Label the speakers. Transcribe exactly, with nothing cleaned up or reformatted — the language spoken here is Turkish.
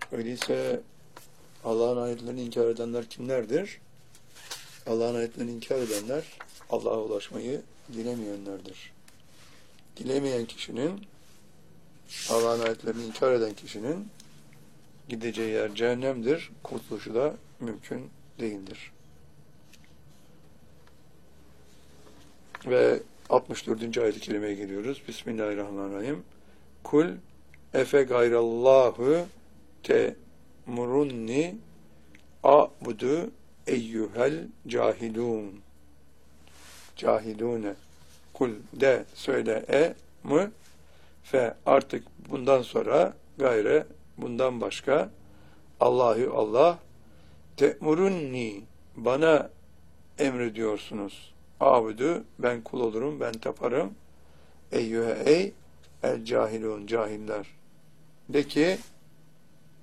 Speaker 1: Öyleyse Allah'ın ayetlerini inkar edenler kimlerdir? Allah'ın ayetlerini inkar edenler Allah'a ulaşmayı dilemeyenlerdir. Dilemeyen kişinin, Allah'ın ayetlerini inkar eden kişinin gideceği yer cehennemdir. Kurtuluşu da mümkün değildir. Ve altmış dördüncü ayet-i kerimeye geliyoruz. Bismillahirrahmanirrahim. Kul efe gayrallahu temurunni a'budu eyyuhel cahilun. Cahilune. Kul de söyle e mı fe artık bundan sonra gayre bundan başka Allahü Allah temurunni bana emrediyorsunuz. Abudu ben kul olurum ben taparım. Eyyühe ey el cahilun cahiller. De ki